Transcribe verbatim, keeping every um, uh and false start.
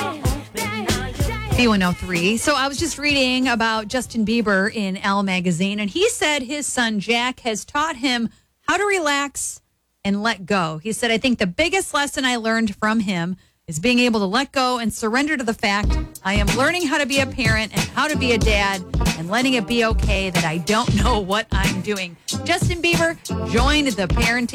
B one oh three. So I was just reading about Justin Bieber in Elle magazine, and he said his son Jack has taught him how to relax and let go. He said, I think the biggest lesson I learned from him is being able to let go and surrender to the fact I am learning how to be a parent and how to be a dad and letting it be okay that I don't know what I'm doing. Justin Bieber joined the parenting